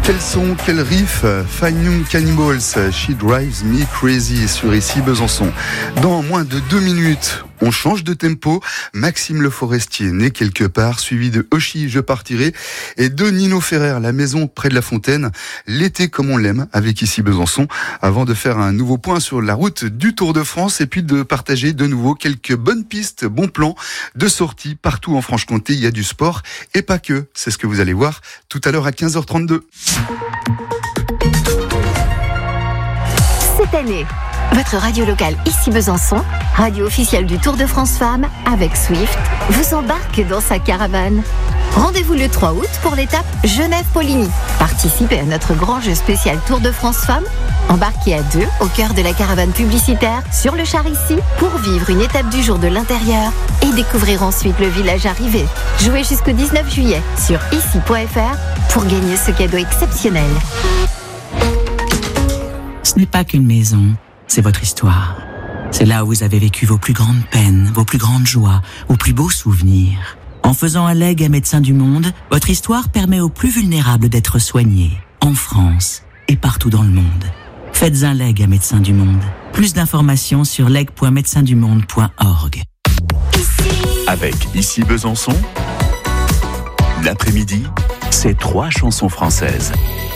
Quel son, quel riff, Fine Young Cannibals, She Drives Me Crazy sur ici Besançon. Dans moins de 2 minutes, on change de tempo. Maxime Le Forestier, né quelque part, suivi de Oshi, Je partirai, et de Nino Ferrer, La maison près de la fontaine, l'été comme on l'aime, avec ici Besançon, avant de faire un nouveau point sur la route du Tour de France et puis de partager de nouveau quelques bonnes pistes, bons plans de sortie partout en Franche-Comté. Il y a du sport et pas que. C'est ce que vous allez voir tout à l'heure à 15h32. Cette année, votre radio locale ici Besançon, radio officielle du Tour de France Femmes, avec Swift, vous embarque dans sa caravane. Rendez-vous le 3 août pour l'étape Genève-Poligny. Participez à notre grand jeu spécial Tour de France Femmes. Embarquez à 2 au cœur de la caravane publicitaire sur le char ici pour vivre une étape du jour de l'intérieur et découvrir ensuite le village arrivé. Jouez jusqu'au 19 juillet sur ici.fr pour gagner ce cadeau exceptionnel. Ce n'est pas qu'une maison, c'est votre histoire. C'est là où vous avez vécu vos plus grandes peines, vos plus grandes joies, vos plus beaux souvenirs. En faisant un legs à Médecins du Monde, votre histoire permet aux plus vulnérables d'être soignés, en France et partout dans le monde. Faites un legs à Médecins du Monde. Plus d'informations sur leg.médecindumonde.org. Avec Ici Besançon, l'après-midi, c'est 3 chansons françaises.